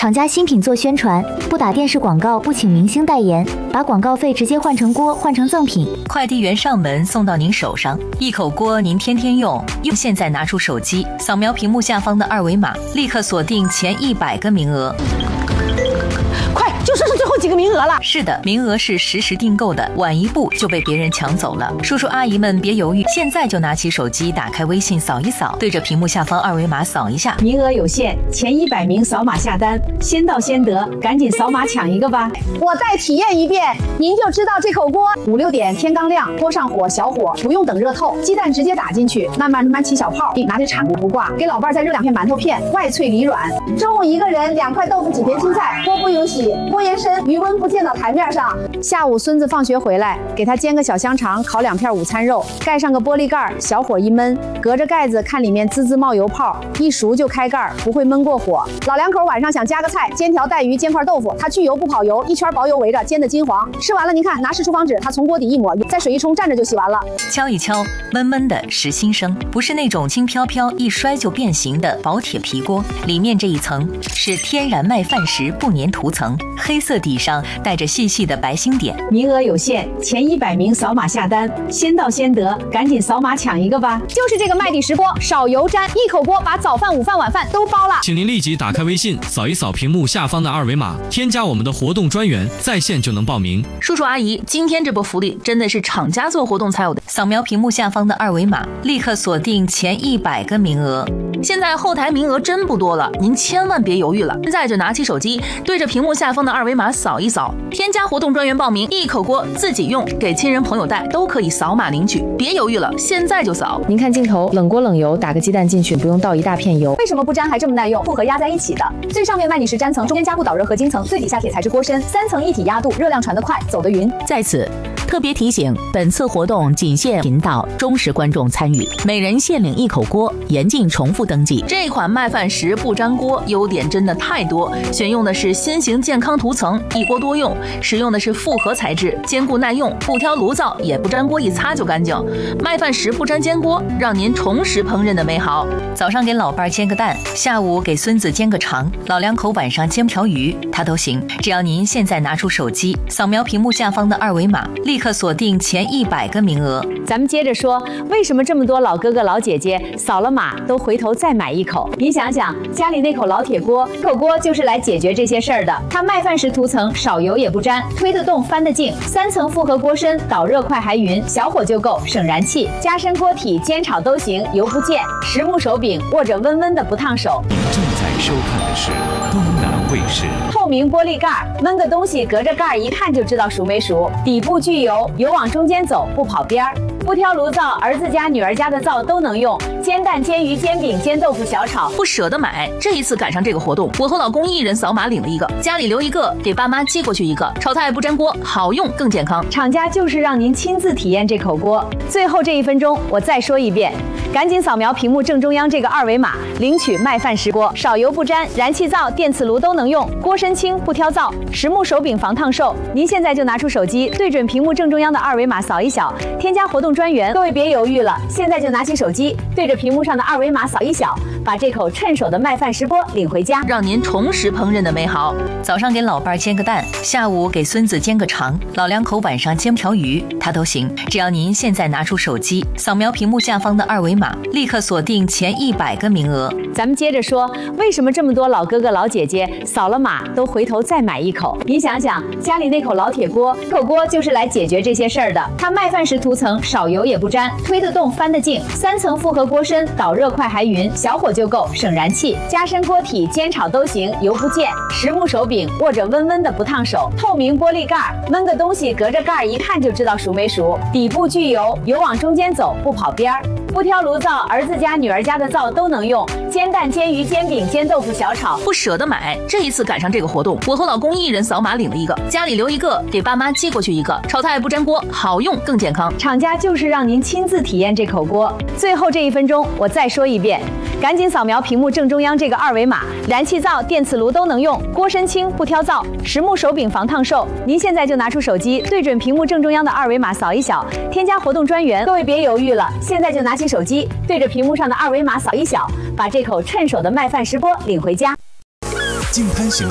厂家新品做宣传，不打电视广告，不请明星代言，把广告费直接换成锅，换成赠品， 快递员上门送到您手上，一口锅您天天用。现在拿出手机，扫描屏幕下方的二维码，立刻锁定前100个名额。 快，就剩最后几个名额了。 是的，名额是实时订购的，晚一步就被别人抢走了。叔叔阿姨们别犹豫，现在就拿起手机，打开微信扫一扫，对着屏幕下方二维码扫一下。 名额有限，前100名扫码下单，先到先得，赶紧扫码抢一个吧。我再体验一遍，您就知道这口锅。5、6点天刚亮，锅上火，小火，不用等热透，鸡蛋直接打进去，慢慢起小泡，拿着铲不挂，给老伴再热2片馒头片，外脆里软。中午一个人2块豆腐几片青菜，锅不用洗，锅沿深，余温不溅到台面上。下午孙子放学回来，给他煎个小香肠，烤2片午餐肉，盖上个玻璃盖，小火一焖，隔着盖子看里面滋滋冒油泡，一熟就开盖，不会焖过火。老两口晚上想加个菜，煎条带鱼，煎块豆腐，他去油不跑油，一圈薄油围着，煎的金黄。吃完了您看，拿湿厨房纸，他从锅底一抹，再水一冲，蘸着就洗完了。 敲一敲，闷闷的实心声，不是那种轻飘飘一摔就变形的薄铁皮锅，里面这一层是天然麦饭石不粘涂层，黑色底上带着细细的白星点。 名额有限，前100名扫码下单，先到先得，赶紧扫码抢一个吧。就是这个麦底石锅，少油粘，一口锅把早饭、午饭、晚饭都包了。 请您立即打开微信，扫一扫屏幕下方的二维码，添加我们的活动专员，在线就能报名。 叔叔阿姨，今天这波福利真的是厂家做活动才有的。 扫描屏幕下方的二维码，立刻锁定前100个名额。 现在后台名额真不多了，您千万别犹豫了，现在就拿起手机，对着屏幕下方的二维码扫一扫，添加活动专员报名，一口锅自己用，给亲人朋友带都可以扫码领取，别犹豫了，现在就扫。 您看镜头，冷锅冷油，打个鸡蛋进去，不用倒一大片油。 为什么不粘还这么耐用？复合压在一起的，最上面麦底石粘层，中间加固导热合金层，最底下铁材质锅身，3层一体压度，热量传得快，走得匀。 在此特别提醒，本次活动仅限频道忠实观众参与，每人限领1口锅，严禁重复登记。 这款麦饭石不粘锅优点真的太多，选用的是新型健康涂层，一锅多用，使用的是复合材质，坚固耐用，不挑炉灶，也不粘锅，一擦就干净。麦饭石不粘煎锅，让您重拾烹饪的美好。 早上给老伴煎个蛋，下午给孙子煎个肠，老两口晚上煎条鱼，它都行。只要您现在拿出手机，扫描屏幕下方的二维码，立刻锁定前100个名额。 咱们接着说，为什么这么多老哥哥老姐姐扫了码都回头再买一口？您想想，家里那口老铁锅，这口锅就是来解决这些事儿的。它麦饭石涂层，少油也不粘，推得动翻得净，3层复合锅身，导热快还匀，小火就够，省燃气。加深锅体，煎炒都行，油不溅。实木手柄，握着温温的不烫手。 你正在收看的是东南卫视。 透明玻璃盖，焖个东西隔着盖一看就知道熟没熟。底部聚油，油往中间走，不跑边儿。不挑炉灶，儿子家、女儿家的灶都能用。煎蛋、煎鱼、煎饼、煎豆腐、小炒， 不舍得买。这一次赶上这个活动，我和老公一人扫码领了一个，家里留一个，给爸妈寄过去一个。炒菜不粘锅，好用更健康。 厂家就是让您亲自体验这口锅。最后这1分钟，我再说一遍，赶紧扫描屏幕正中央这个二维码，领取麦饭石锅，少油不粘，燃气灶、电磁炉都能用，锅身轻不挑灶，实木手柄防烫手。您现在就拿出手机，对准屏幕正中央的二维码扫一扫，添加活动专员。各位别犹豫了，现在就拿起手机，对着屏幕上的二维码扫一扫，把这口趁手的麦饭石锅领回家， 让您重拾烹饪的美好。 早上给老伴煎个蛋，下午给孙子煎个肠，老两口晚上煎条鱼，它都行。只要您现在拿出手机，扫描屏幕下方的二维码，立刻锁定前100个名额。 咱们接着说，为什么这么多老哥哥老姐姐扫了码都回头再买一口？您想想，家里那口老铁锅，这口锅就是来解决这些事儿的。它麦饭石涂层，少油也不粘，推得动翻得净，3层复合锅身，导热快还匀，小火就够，省燃气。加深锅体，煎炒都行，油不溅。实木手柄，握着温温的不烫手。透明玻璃盖，焖个东西隔着盖一看就知道熟没熟。底部聚油，油往中间走，不跑边儿。不挑炉灶，儿子家、女儿家的灶都能用。煎蛋、煎鱼、煎饼、煎豆腐、小炒， 不舍得买。这一次赶上这个活动，我和老公一人扫码领了一个，家里留一个，给爸妈寄过去一个。炒菜不粘锅，好用更健康。 厂家就是让您亲自体验这口锅。最后这1分钟，我再说一遍，赶紧扫描屏幕正中央这个二维码，燃气灶、电磁炉都能用，锅身轻不挑灶，实木手柄防烫手。您现在就拿出手机，对准屏幕正中央的二维码扫一扫，添加活动专员。各位别犹豫了，现在就拿起手机，对着屏幕上的二维码扫一扫，把这口趁手的麦饭石锅领回家。 净滩行